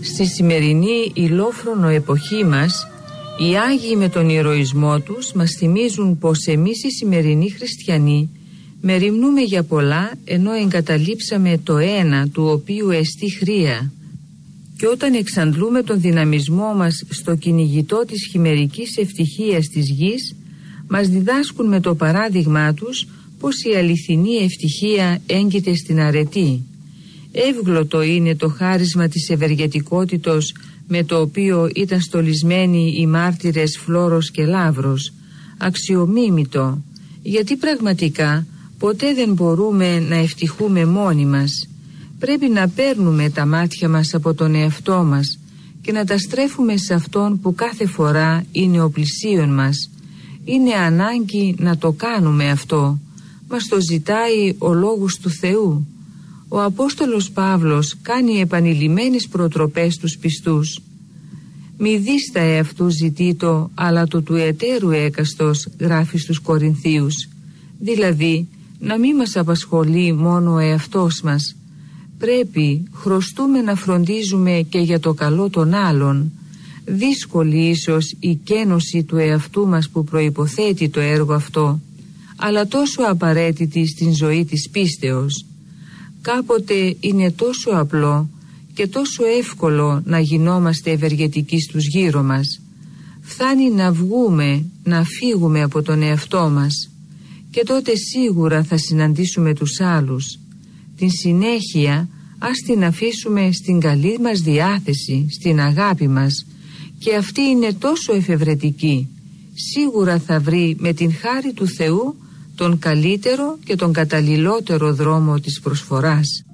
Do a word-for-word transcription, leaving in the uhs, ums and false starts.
Στη σημερινή ηλόφρονο εποχή μας, οι Άγιοι με τον ηρωισμό τους μας θυμίζουν πως εμείς οι σημερινοί χριστιανοί μεριμνούμε για πολλά, ενώ εγκαταλείψαμε το ένα του οποίου εστί χρία. Και όταν εξαντλούμε τον δυναμισμό μας στο κυνηγητό της χειμερικής ευτυχίας της γης, μας διδάσκουν με το παράδειγμά τους πως η αληθινή ευτυχία έγκυται στην αρετή. Εύγλωτο είναι το χάρισμα της ευεργετικότητος με το οποίο ήταν στολισμένοι οι μάρτυρες Φλόρος και Λαύρος. Αξιομίμητο, γιατί πραγματικά ποτέ δεν μπορούμε να ευτυχούμε μόνοι μας. Πρέπει να παίρνουμε τα μάτια μας από τον εαυτό μας και να τα στρέφουμε σε Αυτόν που κάθε φορά είναι ο πλησίον μας. Είναι ανάγκη να το κάνουμε αυτό. Μας το ζητάει ο Λόγος του Θεού. Ο Απόστολος Παύλος κάνει επανειλημμένες προτροπές στους πιστούς. «Μη δεις τα εαυτού ζητήτω, αλλά το του εταίρου έκαστος», γράφει στους Κορινθίους. Δηλαδή, να μην μας απασχολεί μόνο ο εαυτός μας. Πρέπει, χρωστούμε να φροντίζουμε και για το καλό των άλλων. Δύσκολη ίσως η κένωση του εαυτού μας που προϋποθέτει το έργο αυτό, αλλά τόσο απαραίτητη στην ζωή της πίστεως. Κάποτε είναι τόσο απλό και τόσο εύκολο να γινόμαστε ευεργετικοί στους γύρω μας. Φτάνει να βγούμε, να φύγουμε από τον εαυτό μας και τότε σίγουρα θα συναντήσουμε τους άλλους. Την συνέχεια ας την αφήσουμε στην καλή μας διάθεση, στην αγάπη μας, και αυτή είναι τόσο εφευρετική. Σίγουρα θα βρει με την χάρη του Θεού τον καλύτερο και τον καταλληλότερο δρόμο της προσφοράς.